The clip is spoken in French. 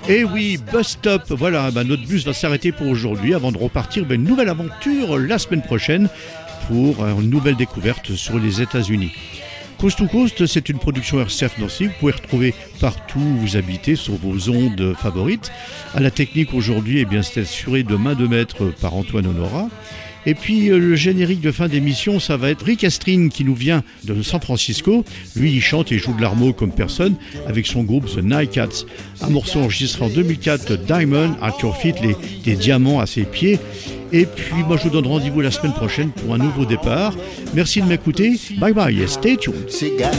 Et oui, bus stop, voilà, notre bus va s'arrêter pour aujourd'hui avant de repartir vers une nouvelle aventure la semaine prochaine pour une nouvelle découverte sur les États-Unis. Coast to Coast, c'est une production RCF Nancy. Vous pouvez retrouver partout où vous habitez sur vos ondes favorites. À la technique aujourd'hui, c'est assuré de main de maître par Antoine Honora. Et puis le générique de fin d'émission, ça va être Rick Astrin qui nous vient de San Francisco. Lui, il chante et joue de l'harmonie comme personne avec son groupe The Nightcats. Un morceau enregistré en 2004, Diamond at Your Feet, des diamants à ses pieds. Et puis moi, je vous donne rendez-vous la semaine prochaine pour un nouveau départ. Merci de m'écouter. Bye bye et stay tuned.